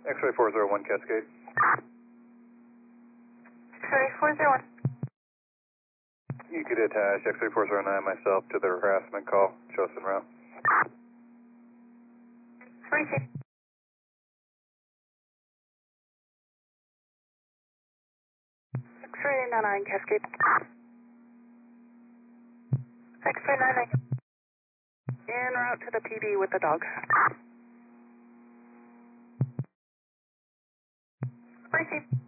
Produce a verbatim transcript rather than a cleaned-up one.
X-ray four zero one Cascade. X-ray four zero one. You could attach X-ray four zero nine myself to the harassment call. Show us en route. Receive. X-ray nine nine Cascade. X-ray nine nine. En route to the P D with the dog. Receive.